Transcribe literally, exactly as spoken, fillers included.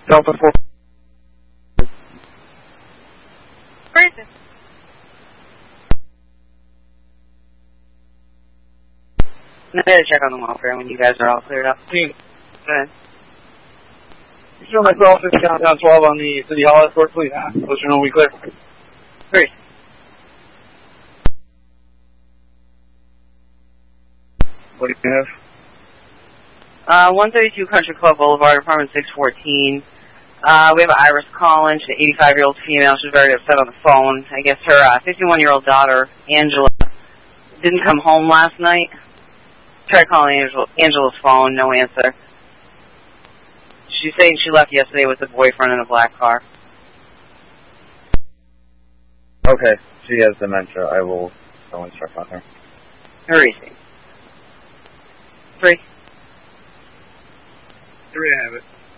Delta four. Grayson. I'm going to check on the welfare when you guys are all cleared up. Team. Go ahead. Show myself in countdown twelve on the City Hall escort, please. Let you know we clear. Great. What do you have? Uh, one thirty-two Country Club Boulevard, apartment six fourteen. Uh, we have an Iris calling. She's an eighty-five-year-old female. She's very upset on the phone. I guess her uh, fifty-one-year-old daughter, Angela, didn't come home last night. Tried calling Angela, Angela's phone, no answer. She's saying she left yesterday with a boyfriend in a black car. Okay, she has dementia. I will go and check on her. Hurry. Three. Three, I have it.